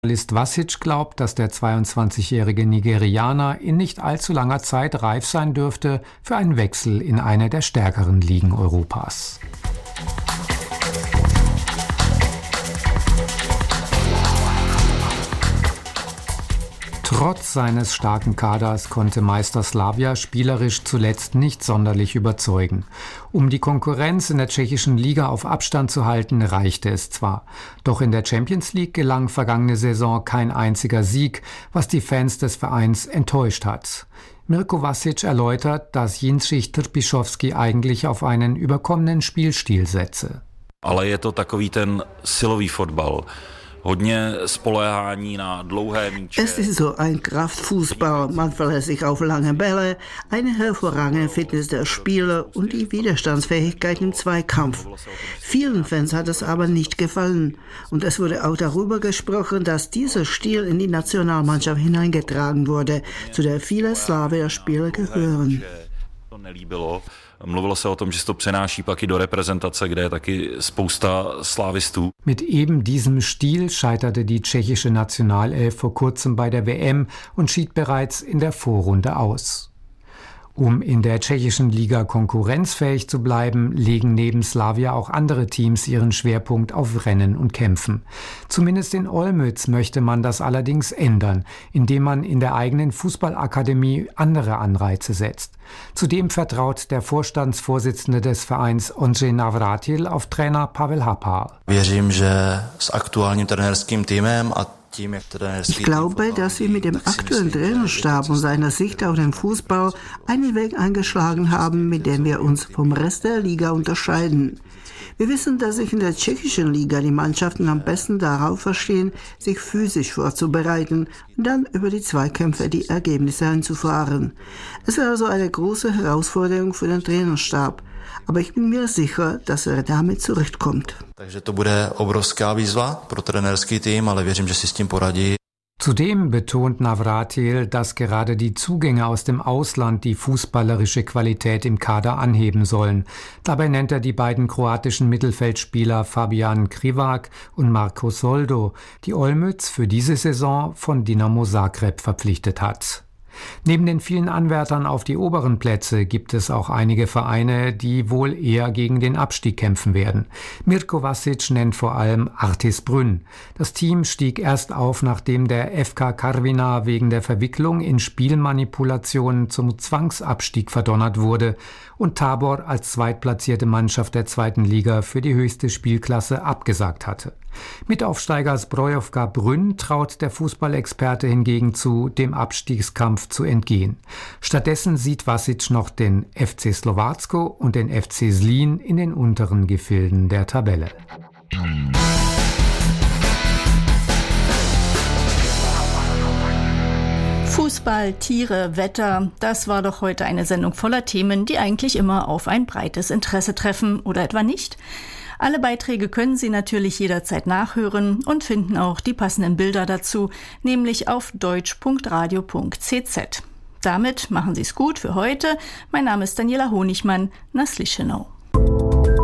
Journalist Vasic glaubt, dass der 22-jährige Nigerianer in nicht allzu langer Zeit reif sein dürfte für einen Wechsel in eine der stärkeren Ligen Europas. Trotz seines starken Kaders konnte Meister Slavia spielerisch zuletzt nicht sonderlich überzeugen. Um die Konkurrenz in der tschechischen Liga auf Abstand zu halten, reichte es zwar. Doch in der Champions League gelang vergangene Saison kein einziger Sieg, was die Fans des Vereins enttäuscht hat. Mirko Vasic erläutert, dass Jindřich Trpišovský eigentlich auf einen überkommenen Spielstil setze. Ale je to takový ten silový fotbal. Es ist so ein Kraftfußball. Man verlässt sich auf lange Bälle, eine hervorragende Fitness der Spieler und die Widerstandsfähigkeit im Zweikampf. Vielen Fans hat es aber nicht gefallen. Und es wurde auch darüber gesprochen, dass dieser Stil in die Nationalmannschaft hineingetragen wurde, zu der viele Slavia-Spieler gehören. Mluvilo se o tom, že se to přenáší pak i do reprezentace, kde je taky spousta Slávistů. Mit eben diesem Stil scheiterte die tschechische Nationalelf vor kurzem bei der WM und schied bereits in der Vorrunde aus. Um in der tschechischen Liga konkurrenzfähig zu bleiben, legen neben Slavia auch andere Teams ihren Schwerpunkt auf Rennen und Kämpfen. Zumindest in Olmütz möchte man das allerdings ändern, indem man in der eigenen Fußballakademie andere Anreize setzt. Zudem vertraut der Vorstandsvorsitzende des Vereins Ondřej Navrátil auf Trainer Pavel Happal. Věřím, že s aktuálním trenérským týmem a Ich glaube, dass wir mit dem aktuellen Trainerstab und seiner Sicht auf den Fußball einen Weg eingeschlagen haben, mit dem wir uns vom Rest der Liga unterscheiden. Wir wissen, dass sich in der tschechischen Liga die Mannschaften am besten darauf verstehen, sich physisch vorzubereiten und dann über die Zweikämpfe die Ergebnisse einzufahren. Es ist also eine große Herausforderung für den Trainerstab. Aber ich bin mir sicher, dass damit zurechtkommt. Takže to bude obrovská výzva pro trenérský tým, ale věřím, že si s tím poradí. Zudem betont Navrátil, dass gerade die Zugänge aus dem Ausland die fußballerische Qualität im Kader anheben sollen. Dabei nennt er die beiden kroatischen Mittelfeldspieler Fabian Krivak und Marko Soldo, die Olmütz für diese Saison von Dinamo Zagreb verpflichtet hat. Neben den vielen Anwärtern auf die oberen Plätze gibt es auch einige Vereine, die wohl eher gegen den Abstieg kämpfen werden. Mirko Vasic nennt vor allem Artis Brünn. Das Team stieg erst auf, nachdem der FK Karviná wegen der Verwicklung in Spielmanipulationen zum Zwangsabstieg verdonnert wurde und Tabor als zweitplatzierte Mannschaft der zweiten Liga für die höchste Spielklasse abgesagt hatte. Mitaufsteiger Zbrojovka Brünn traut der Fußballexperte hingegen zu, dem Abstiegskampf zu entgehen. Stattdessen sieht Vasic noch den FC Slovácko und den FC Zlín in den unteren Gefilden der Tabelle. Fußball, Tiere, Wetter, das war doch heute eine Sendung voller Themen, die eigentlich immer auf ein breites Interesse treffen, oder etwa nicht? Alle Beiträge können Sie natürlich jederzeit nachhören und finden auch die passenden Bilder dazu, nämlich auf deutsch.radio.cz. Damit machen Sie es gut für heute. Mein Name ist Daniela Honigmann. Na slyšenou.